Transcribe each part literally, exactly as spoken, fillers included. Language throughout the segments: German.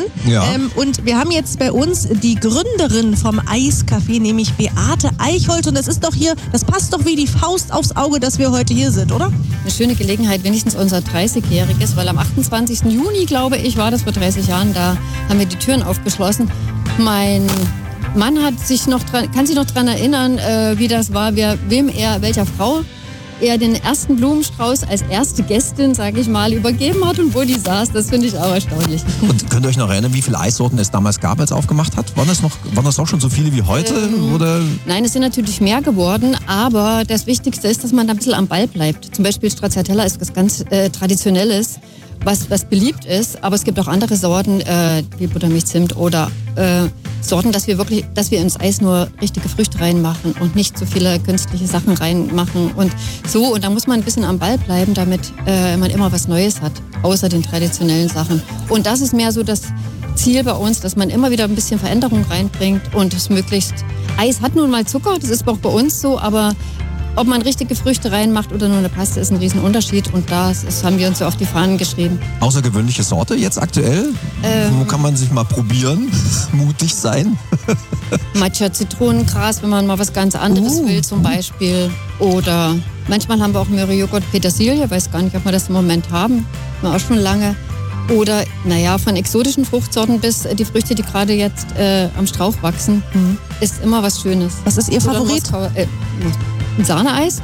Ja. Ähm, und wir haben jetzt bei uns die Gründerin vom Eiscafé, nämlich Beate Eichholz. Und das ist doch hier, das passt doch wie die Faust aufs Auge, dass wir heute hier sind, oder? Eine schöne Gelegenheit, wenigstens unser dreißigjähriges, weil am achtundzwanzigsten Juni, glaube ich, war das vor dreißig Jahren, da haben wir die Türen aufgeschlossen. Mein Mann hat sich noch dran, kann sich noch daran erinnern, äh, wie das war, wer, wem er, welcher Frau er den ersten Blumenstrauß als erste Gästin, sage ich mal, übergeben hat und wo die saß. Das finde ich auch erstaunlich. Und könnt ihr euch noch erinnern, wie viele Eissorten es damals gab, als er aufgemacht hat? Waren das, noch, waren das auch schon so viele wie heute? Ähm, oder? Nein, es sind natürlich mehr geworden, aber das Wichtigste ist, dass man da ein bisschen am Ball bleibt. Zum Beispiel Stracciatella ist was ganz äh, Traditionelles, was, was beliebt ist, aber es gibt auch andere Sorten, äh, wie Buttermilch, Zimt oder äh, Sorten, dass wir wirklich, dass wir ins Eis nur richtige Früchte reinmachen und nicht so viele künstliche Sachen reinmachen und so. Und da muss man ein bisschen am Ball bleiben, damit äh, man immer was Neues hat, außer den traditionellen Sachen. Und das ist mehr so das Ziel bei uns, dass man immer wieder ein bisschen Veränderung reinbringt und es möglichst. Eis hat nun mal Zucker, das ist auch bei uns so, aber ob man richtige Früchte reinmacht oder nur eine Paste, ist ein Riesenunterschied. Und das, das haben wir uns so auf die Fahnen geschrieben. Außergewöhnliche Sorte jetzt aktuell? Ähm, Wo kann man sich mal probieren? Mutig sein? Matcha Zitronengras, wenn man mal was ganz anderes Uh. will zum Beispiel. Oder manchmal haben wir auch Möhrejoghurt Petersilie. Weiß gar nicht, ob wir das im Moment haben. Haben wir auch schon lange. Oder, naja, von exotischen Fruchtsorten bis die Früchte, die gerade jetzt äh, am Strauch wachsen, mhm. ist immer was Schönes. Was ist Ihr Oder Favorit? Moskauer, äh, ein Sahneeis.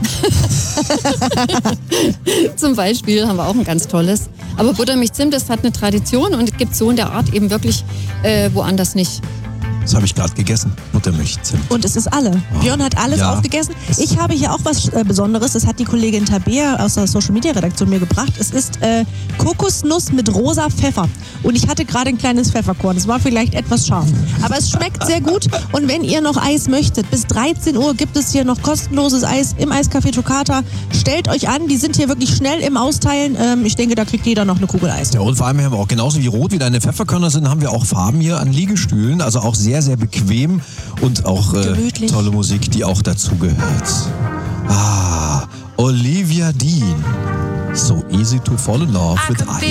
Zum Beispiel haben wir auch ein ganz tolles. Aber Buttermilch Zimt, das hat eine Tradition und es gibt so in der Art eben wirklich äh, woanders nicht. Das habe ich gerade gegessen. Buttermilch, Zimt. Und es ist alle. Oh. Björn hat alles Ja. aufgegessen. Ich habe hier auch was äh, Besonderes. Das hat die Kollegin Tabea aus der Social Media Redaktion mir gebracht. Es ist äh, Kokosnuss mit rosa Pfeffer. Und ich hatte gerade ein kleines Pfefferkorn. Es war vielleicht etwas scharf. Aber es schmeckt sehr gut. Und wenn ihr noch Eis möchtet, bis dreizehn Uhr gibt es hier noch kostenloses Eis im Eiscafé Toccata. Stellt euch an, die sind hier wirklich schnell im Austeilen. Ähm, ich denke, da kriegt jeder noch eine Kugel Eis. Ja, und vor allem haben wir auch genauso wie rot wie deine Pfefferkörner sind, haben wir auch Farben hier an Liegestühlen. Also auch sehr, sehr bequem und auch äh, Gemütlich. tolle Musik, die auch dazu gehört. Ah, Olivia Dean. So easy to fall in love with ice.